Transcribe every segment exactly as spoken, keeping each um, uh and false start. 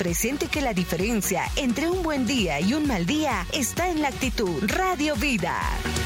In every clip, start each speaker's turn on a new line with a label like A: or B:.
A: presente que la diferencia entre un buen día y un mal día está en la actitud. Radio Vida.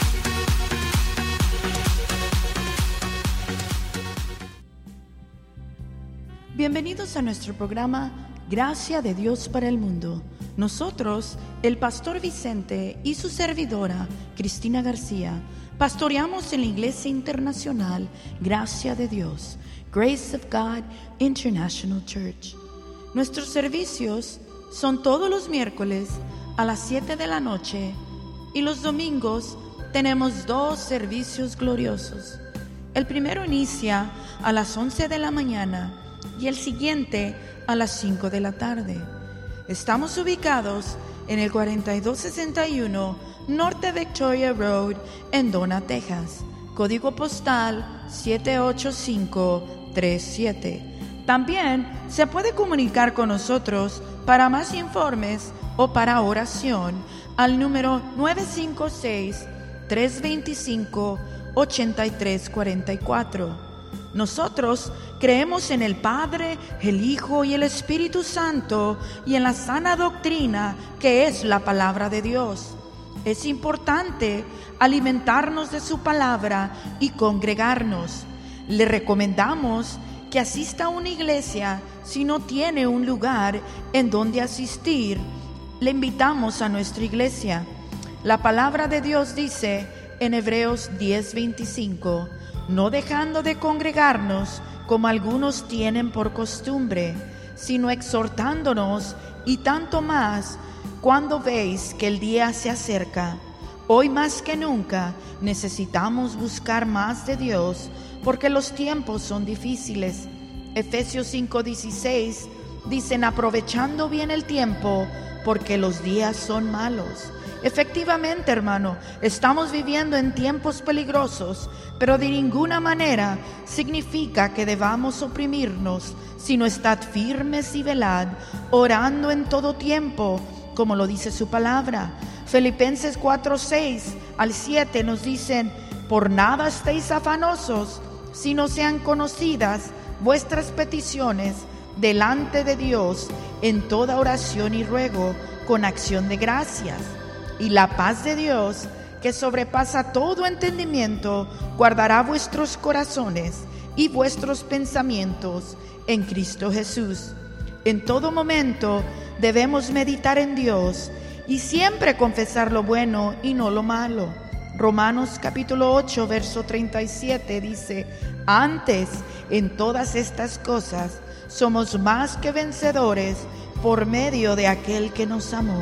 B: Bienvenidos a nuestro programa Gracia de Dios para el Mundo. Nosotros, el pastor Vicente y su servidora Cristina García, pastoreamos en la Iglesia Internacional Gracia de Dios, Grace of God International Church. Nuestros servicios son todos los miércoles a las siete de la noche y los domingos tenemos dos servicios gloriosos. El primero inicia a las once de la mañana y el siguiente a las cinco de la tarde. Estamos ubicados en el cuarenta y dos sesenta y uno Norte Victoria Road en Donna, Texas. Código postal siete ocho cinco tres siete. También se puede comunicar con nosotros para más informes o para oración al número nueve cinco seis, tres dos cinco, ocho tres cuatro cuatro. Nosotros creemos en el Padre, el Hijo y el Espíritu Santo y en la sana doctrina que es la palabra de Dios. Es importante alimentarnos de su palabra y congregarnos. Le recomendamos que asista a una iglesia si no tiene un lugar en donde asistir. Le invitamos a nuestra iglesia. La palabra de Dios dice en Hebreos diez veinticinco: no dejando de congregarnos como algunos tienen por costumbre, sino exhortándonos, y tanto más cuando veis que el día se acerca. Hoy más que nunca necesitamos buscar más de Dios, porque los tiempos son difíciles. Efesios cinco dieciséis dicen: aprovechando bien el tiempo, porque los días son malos. Efectivamente, hermano, estamos viviendo en tiempos peligrosos, pero de ninguna manera significa que debamos oprimirnos, sino estad firmes y velad, orando en todo tiempo, como lo dice su palabra. Filipenses cuatro seis al siete nos dicen: por nada estéis afanosos, sino sean conocidas vuestras peticiones delante de Dios en toda oración y ruego, con acción de gracias. Y la paz de Dios, que sobrepasa todo entendimiento, guardará vuestros corazones y vuestros pensamientos en Cristo Jesús. En todo momento debemos meditar en Dios y siempre confesar lo bueno y no lo malo. Romanos capítulo ocho, verso treinta y siete dice: antes, en todas estas cosas, somos más que vencedores por medio de aquel que nos amó.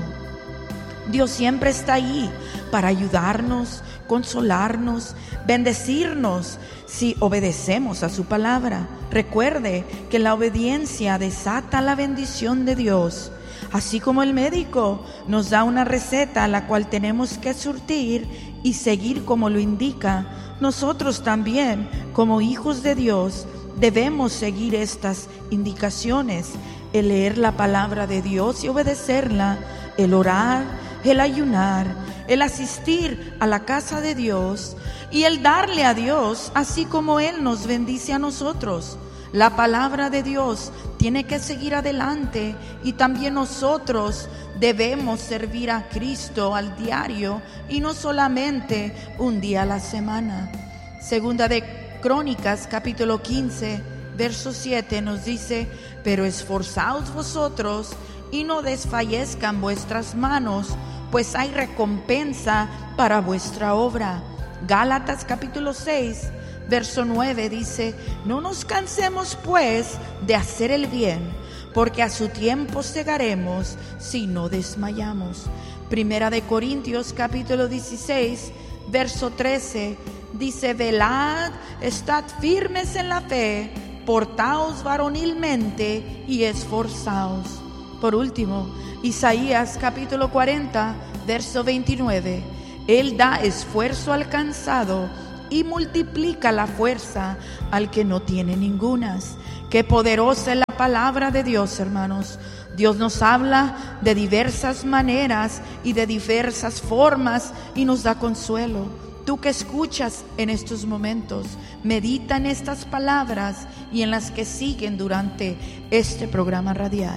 B: Dios siempre está ahí para ayudarnos, consolarnos, bendecirnos si obedecemos a su palabra. Recuerde que la obediencia desata la bendición de Dios. Así como el médico nos da una receta a la cual tenemos que surtir y seguir como lo indica, nosotros también, como hijos de Dios, debemos seguir estas indicaciones: el leer la palabra de Dios y obedecerla, el orar, el ayunar, el asistir a la casa de Dios y el darle a Dios así como Él nos bendice a nosotros. La palabra de Dios tiene que seguir adelante y también nosotros debemos servir a Cristo al diario y no solamente un día a la semana. Segunda de Crónicas capítulo quince verso siete nos dice: pero esforzaos vosotros y no desfallezcan vuestras manos, pues hay recompensa para vuestra obra. Gálatas capítulo seis verso nueve dice: no nos cansemos pues de hacer el bien, porque a su tiempo segaremos si no desmayamos. Primera de Corintios capítulo dieciséis verso trece dice: velad, estad firmes en la fe, portaos varonilmente y esforzaos. Por último, Isaías capítulo cuarenta verso veintinueve: Él da esfuerzo al cansado y multiplica la fuerza al que no tiene ningunas. Qué poderosa es la palabra de Dios, hermanos. Dios nos habla de diversas maneras y de diversas formas y nos da consuelo. Tú que escuchas en estos momentos, medita en estas palabras y en las que siguen durante este programa radial.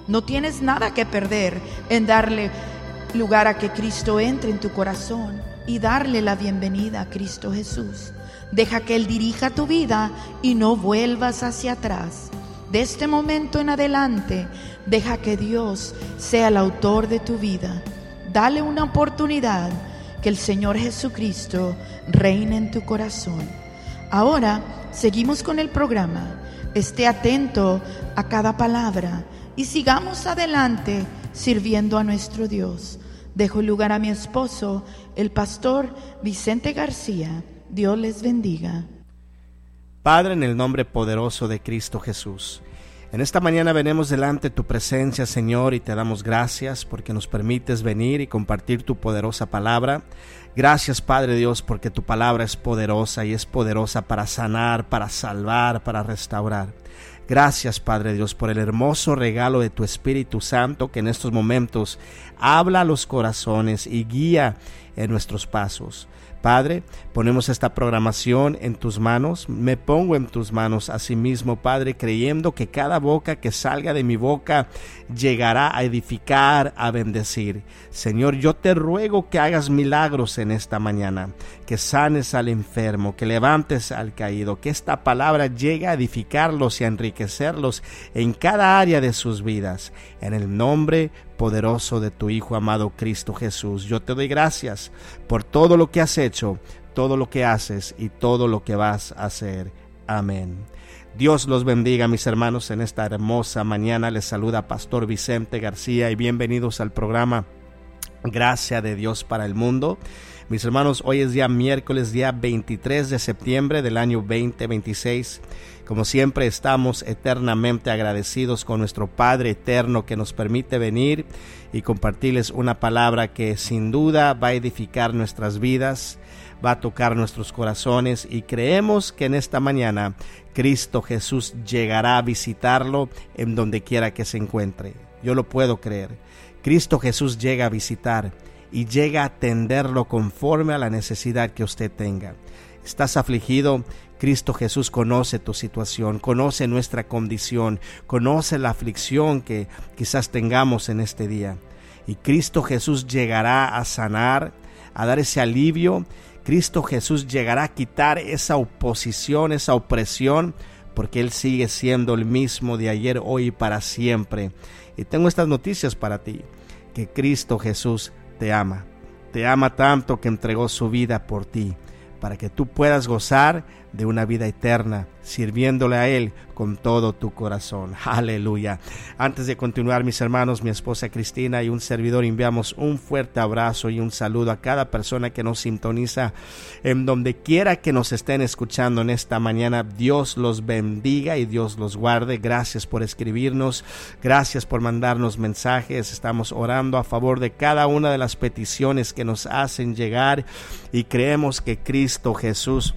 B: No tienes nada que perder en darle lugar a que Cristo entre en tu corazón y darle la bienvenida a Cristo Jesús. Deja que Él dirija tu vida y no vuelvas hacia atrás. De este momento en adelante, deja que Dios sea el autor de tu vida. Dale una oportunidad que el Señor Jesucristo reine en tu corazón. Ahora seguimos con el programa. Esté atento a cada palabra y sigamos adelante sirviendo a nuestro Dios. Dejo lugar a mi esposo, el pastor Vicente García. Dios les bendiga.
C: Padre, en el nombre poderoso de Cristo Jesús, en esta mañana venimos delante de tu presencia, Señor, y te damos gracias porque nos permites venir y compartir tu poderosa palabra. Gracias, Padre Dios, porque tu palabra es poderosa y es poderosa para sanar, para salvar, para restaurar. Gracias, Padre Dios, por el hermoso regalo de tu Espíritu Santo que en estos momentos habla a los corazones y guía en nuestros pasos. Padre, ponemos esta programación en tus manos, me pongo en tus manos asimismo, Padre, creyendo que cada boca que salga de mi boca llegará a edificar, a bendecir. Señor, yo te ruego que hagas milagros en esta mañana, que sanes al enfermo, que levantes al caído, que esta palabra llegue a edificarlos y a enriquecerlos en cada área de sus vidas. En el nombre poderoso de tu Hijo amado Cristo Jesús, yo te doy gracias por todo lo que has hecho, todo lo que haces y todo lo que vas a hacer. Amén. Dios los bendiga, mis hermanos, en esta hermosa mañana. Les saluda Pastor Vicente García y bienvenidos al programa Gracia de Dios para el Mundo. Mis hermanos, hoy es día miércoles, día veintitrés de septiembre del año veinte veintiséis. Como siempre, estamos eternamente agradecidos con nuestro Padre eterno que nos permite venir y compartirles una palabra que sin duda va a edificar nuestras vidas, va a tocar nuestros corazones, y creemos que en esta mañana Cristo Jesús llegará a visitarlo en donde quiera que se encuentre. Yo lo puedo creer. Cristo Jesús llega a visitar y llega a atenderlo conforme a la necesidad que usted tenga. ¿Estás afligido? Cristo Jesús conoce tu situación, conoce nuestra condición, conoce la aflicción que quizás tengamos en este día. Y Cristo Jesús llegará a sanar, a dar ese alivio. Cristo Jesús llegará a quitar esa oposición, esa opresión, porque Él sigue siendo el mismo de ayer, hoy y para siempre. Y tengo estas noticias para ti, que Cristo Jesús te ama. Te ama tanto que entregó su vida por ti, para que tú puedas gozar de una vida eterna, sirviéndole a Él con todo tu corazón. Aleluya. Antes de continuar, mis hermanos, mi esposa Cristina y un servidor enviamos un fuerte abrazo y un saludo a cada persona que nos sintoniza en donde quiera que nos estén escuchando en esta mañana. Dios los bendiga y Dios los guarde. Gracias por escribirnos, gracias por mandarnos mensajes. Estamos orando a favor de cada una de las peticiones que nos hacen llegar y creemos que Cristo Jesús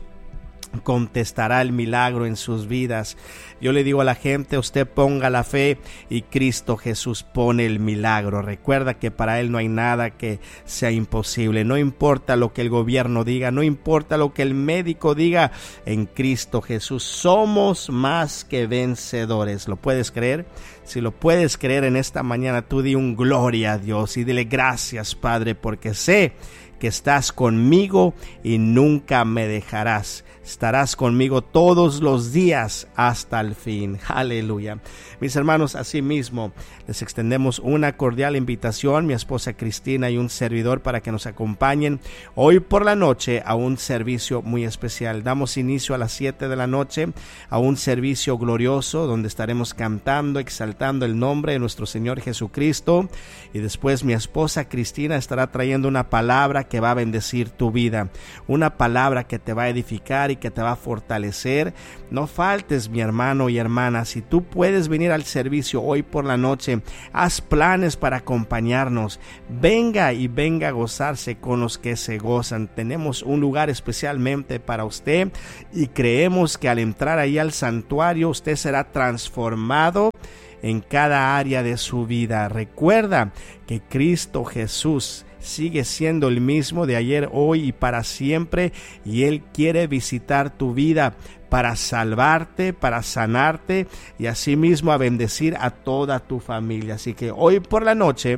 C: contestará el milagro en sus vidas. Yo le digo a la gente, usted ponga la fe y Cristo Jesús pone el milagro. Recuerda que para Él no hay nada que sea imposible. No importa lo que el gobierno diga, no importa lo que el médico diga, en Cristo Jesús somos más que vencedores. ¿Lo puedes creer? Si lo puedes creer en esta mañana, tú di un gloria a Dios y dile gracias, Padre, porque sé que estás conmigo y nunca me dejarás. Estarás conmigo todos los días hasta el fin. Aleluya. Mis hermanos, asimismo, les extendemos una cordial invitación, mi esposa Cristina y un servidor, para que nos acompañen hoy por la noche a un servicio muy especial. Damos inicio a las siete de la noche a un servicio glorioso donde estaremos cantando, exaltando el nombre de nuestro Señor Jesucristo, y después mi esposa Cristina estará trayendo una palabra que va a bendecir tu vida, una palabra que te va a edificar y que te va a fortalecer. No faltes, mi hermano y hermana. Si tú puedes venir al servicio hoy por la noche, haz planes para acompañarnos. Venga y venga a gozarse con los que se gozan. Tenemos un lugar especialmente para usted y creemos que al entrar ahí al santuario usted será transformado en cada área de su vida. Recuerda que Cristo Jesús sigue siendo el mismo de ayer, hoy y para siempre, y Él quiere visitar tu vida para salvarte, para sanarte y asimismo a bendecir a toda tu familia. Así que hoy por la noche,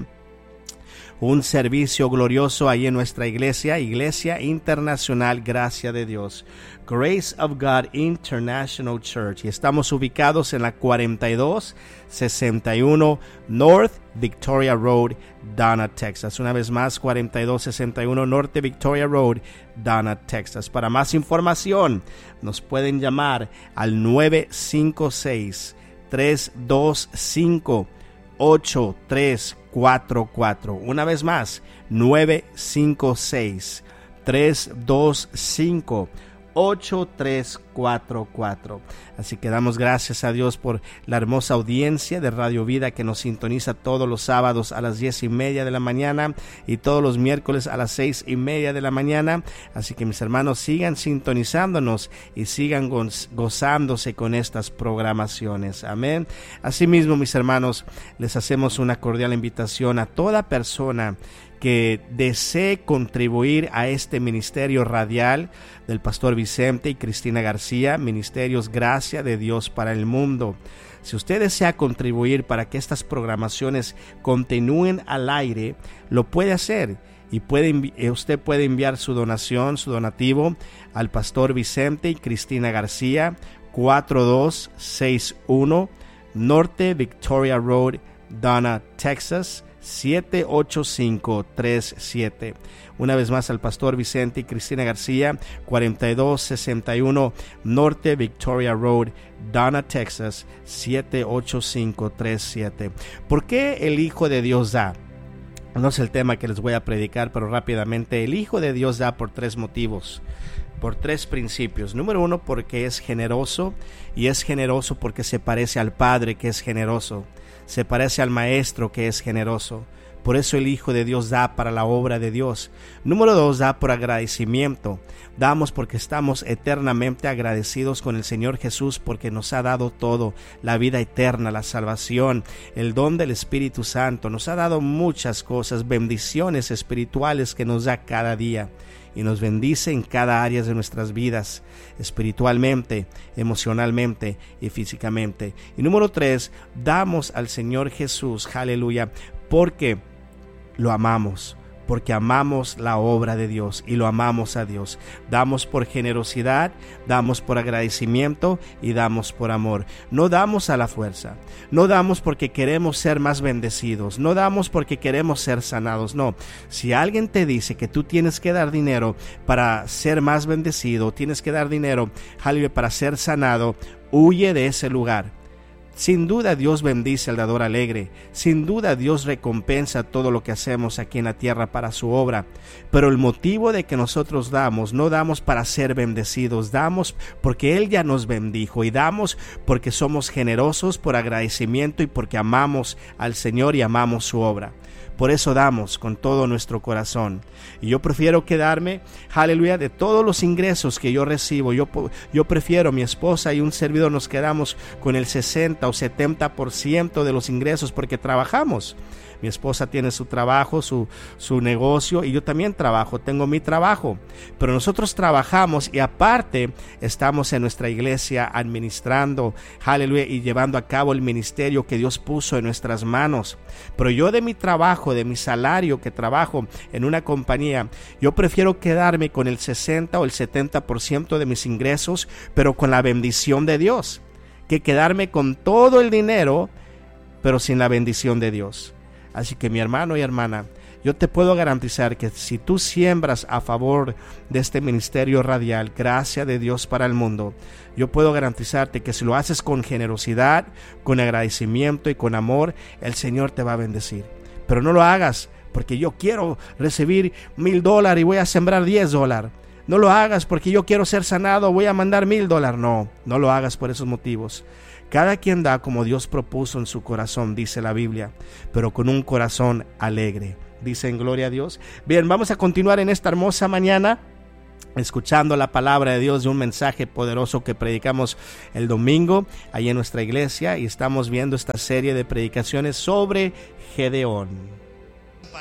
C: un servicio glorioso ahí en nuestra iglesia, Iglesia Internacional Gracia de Dios, Grace of God International Church, y estamos ubicados en la cuarenta y dos sesenta y uno North Victoria Road, Donna, Texas. Una vez más, cuarenta y dos sesenta y uno Norte Victoria Road, Donna, Texas. Para más información, nos pueden llamar al nueve cinco seis, tres dos cinco, ocho tres cuatro cuatro. Una vez más, nueve cinco seis, tres dos cinco, ocho tres cuatro cuatro. Así que damos gracias a Dios por la hermosa audiencia de Radio Vida que nos sintoniza todos los sábados a las diez y media de la mañana y todos los miércoles a las seis y media de la mañana. Así que mis hermanos, sigan sintonizándonos y sigan goz- gozándose con estas programaciones. Amén. Asimismo, mis hermanos, les hacemos una cordial invitación a toda persona que desee contribuir a este ministerio radial del pastor Vicente y Cristina García, Ministerios Gracia de Dios para el Mundo. Si usted desea contribuir para que estas programaciones continúen al aire, lo puede hacer y puede, usted puede enviar su donación, su donativo al pastor Vicente y Cristina García, cuatro dos seis uno Norte Victoria Road, Donna, Texas, siete ocho cinco tres siete. Una vez más al pastor Vicente y Cristina García, cuarenta y dos sesenta y uno Norte Victoria Road, Donna, Texas, siete ocho cinco tres siete. ¿Por qué el Hijo de Dios da? No es el tema que les voy a predicar, pero rápidamente, el Hijo de Dios da por tres motivos, por tres principios. Número uno, porque es generoso, y es generoso porque se parece al Padre, que es generoso. Se parece al Maestro, que es generoso. Por eso el Hijo de Dios da para la obra de Dios. Número dos, da por agradecimiento. Damos porque estamos eternamente agradecidos con el Señor Jesús, porque nos ha dado todo, la vida eterna, la salvación, el don del Espíritu Santo. Nos ha dado muchas cosas, bendiciones espirituales que nos da cada día. Y nos bendice en cada área de nuestras vidas, espiritualmente, emocionalmente y físicamente. Y número tres, damos al Señor Jesús, aleluya, porque lo amamos, porque amamos la obra de Dios y lo amamos a Dios. Damos por generosidad, damos por agradecimiento y damos por amor. No damos a la fuerza, no damos porque queremos ser más bendecidos, no damos porque queremos ser sanados, no. Si alguien te dice que tú tienes que dar dinero para ser más bendecido, tienes que dar dinero, aleluya, para ser sanado, huye de ese lugar. Sin duda Dios bendice al dador alegre, sin duda Dios recompensa todo lo que hacemos aquí en la tierra para su obra, pero el motivo de que nosotros damos, no damos para ser bendecidos, damos porque Él ya nos bendijo y damos porque somos generosos por agradecimiento y porque amamos al Señor y amamos su obra. Por eso damos con todo nuestro corazón. Y yo prefiero quedarme, aleluya, de todos los ingresos que yo recibo. Yo, yo prefiero, mi esposa y un servidor nos quedamos con el sesenta o setenta por ciento de los ingresos porque trabajamos. Mi esposa tiene su trabajo, su, su negocio, y yo también trabajo, tengo mi trabajo. Pero nosotros trabajamos y aparte estamos en nuestra iglesia administrando, aleluya, y llevando a cabo el ministerio que Dios puso en nuestras manos. Pero yo de mi trabajo, de mi salario que trabajo en una compañía, yo prefiero quedarme con el sesenta o el setenta por ciento de mis ingresos, pero con la bendición de Dios, que quedarme con todo el dinero, pero sin la bendición de Dios. Así que mi hermano y hermana, yo te puedo garantizar que si tú siembras a favor de este ministerio radial, Gracia de Dios para el Mundo, yo puedo garantizarte que si lo haces con generosidad, con agradecimiento y con amor, el Señor te va a bendecir. Pero no lo hagas porque yo quiero recibir mil dólares y voy a sembrar diez dólares. No lo hagas porque yo quiero ser sanado, voy a mandar mil dólares. No, no lo hagas por esos motivos. Cada quien da como Dios propuso en su corazón, dice la Biblia, pero con un corazón alegre. Dicen gloria a Dios. Bien, vamos a continuar en esta hermosa mañana escuchando la palabra de Dios, de un mensaje poderoso que predicamos el domingo ahí en nuestra iglesia, y estamos viendo esta serie de predicaciones sobre Gedeón.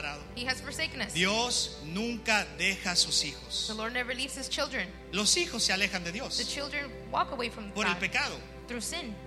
D: He has forsaken us.
E: Dios nunca deja a sus hijos.
D: The Lord never leaves his children.
E: Los hijos se alejan de
D: The
E: Dios
D: children walk away from
E: por el
D: God
E: pecado.
D: through sin.